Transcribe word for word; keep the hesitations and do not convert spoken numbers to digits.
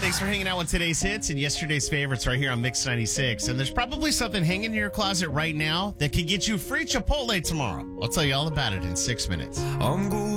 Thanks for hanging out with today's hits and yesterday's favorites right here on Mix ninety-six. And there's probably something hanging in your closet right now that could get you free Chipotle tomorrow. I'll tell you all about it in six minutes. I'm good.